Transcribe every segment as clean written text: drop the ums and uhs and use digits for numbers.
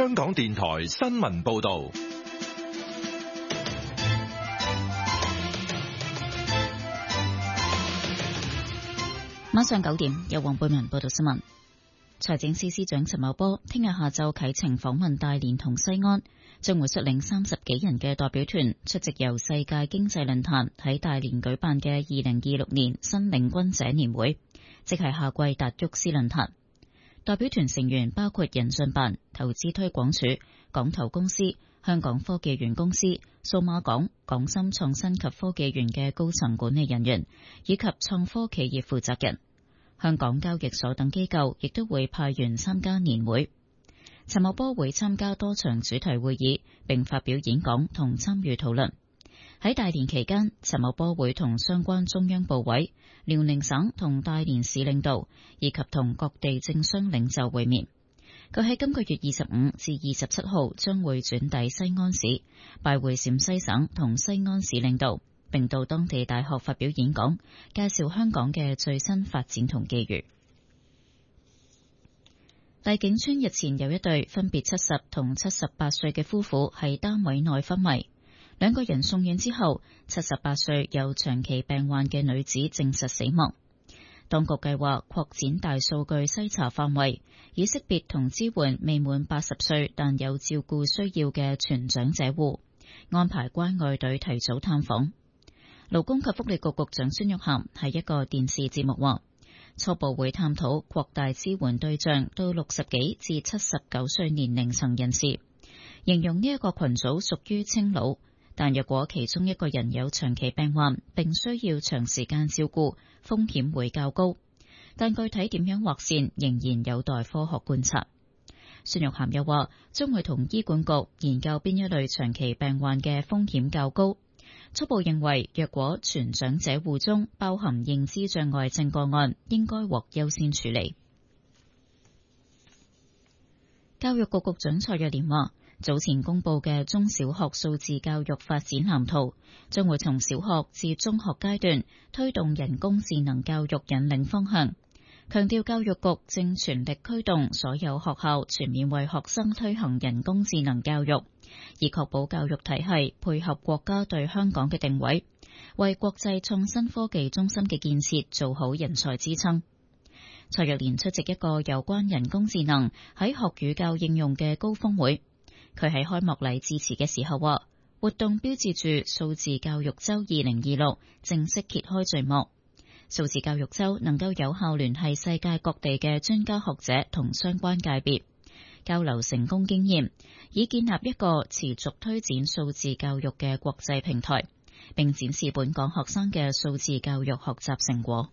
香港電台新聞報道。 晚上9點，由黃貝文報道新聞。財政司司長陳茂波聽日下晝啟程訪問大連同西安，將會率領30幾人嘅代表團出席由世界經濟論壇喺大連舉辦嘅2026年新領軍者年會，即係夏季達沃斯論壇。代表團成員包括人進辦、投資推廣署、港投公司、香港科技園公司、數碼港、港深創新及科技園嘅高層管理人員，以及創科企業負責人。香港交易所等機構亦都會派員參加年會。陳茂波會參加多場主題會議，並發表演講同參與討論。喺大連期間，陳茂波會同相關中央部委、遼寧省同大連市領導以及同各地政商領袖會面。佢喺今個月25至27號將會轉抵西安市，拜會陝西省同西安市領導，並到當地大學發表演講，介紹香港嘅最新發展同機遇。荔景村日前有一對分別70同78歲嘅夫婦喺單位內昏迷，兩個人送院之後，78歲有長期病患嘅女子證實死亡。當局計劃擴展大數據篩查範圍，以識別同支援未滿80歲但有照顧需要嘅全長者戶，安排關愛隊提早探訪。勞工及福利局局長孫玉菡喺一個電視節目話，初步會探討擴大支援對象到60幾至79歲年齡層人士，形容呢一個群組屬於青老，但若果其中一個人有長期病患並需要長時間照顧，風險會較高，但具體點樣劃線仍然有待科學觀察。孫玉菡又話，將會同醫管局研究邊一類長期病患嘅風險較高。初步認為，若果全長者戶中包含認知障礙症個案，應該獲優先處理。教育局局長蔡若蓮話，早前公布嘅中小學數字教育發展藍圖，將會從小學至中學階段推動人工智能教育引領方向，強調教育局正全力驅動所有學校全面為學生推行人工智能教育，以確保教育體系配合國家對香港嘅定位，為國際創新科技中心嘅建設做好人才支撐。蔡若蓮出席一個有關人工智能喺學與教應用嘅高峰會，佢喺開幕禮致辭嘅時候話，活動標誌住數字教育週2026正式揭開序幕。數字教育週能夠有效聯繫世界各地嘅專家學者同相關界別，交流成功經驗，以建立一個持續推展數字教育嘅國際平台，並展示本港學生嘅數字教育學習成果。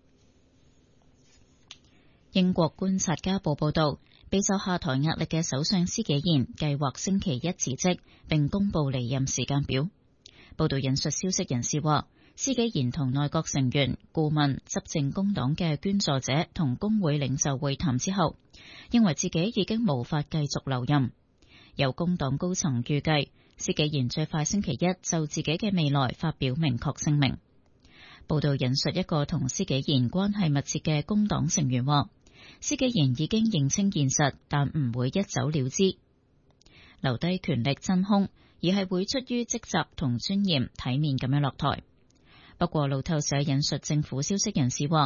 英國觀察家報報道，備受下台壓力嘅首相施紀賢計劃星期一辭職，並公布離任時間表。報道引述消息人士話，施紀賢同內閣成員、顧問、執政工黨嘅捐助者同工會領袖會談之後，認為自己已經無法繼續留任。有工黨高層預計，施紀賢最快星期一就自己嘅未來發表明確聲明。報道引述一個同施紀賢關係密切嘅工黨成員話，施紀賢已經認清現實，但唔會一走了之，留低權力真空，而係會出於職責同尊嚴體面咁樣落台。不過路透社引述政府消息人士話，